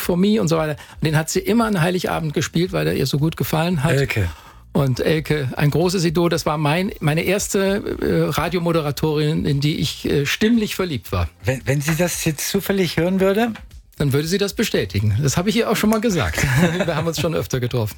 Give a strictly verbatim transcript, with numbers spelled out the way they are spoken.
for Me und so weiter. Und den hat sie immer an Heiligabend gespielt, weil er ihr so gut gefallen hat. Elke. Und Elke, ein großes Idol, das war mein, meine erste äh, Radiomoderatorin, in die ich äh, stimmlich verliebt war. Wenn, wenn sie das jetzt zufällig hören würde? Dann würde sie das bestätigen. Das habe ich ihr auch schon mal gesagt. Wir haben uns schon öfter getroffen.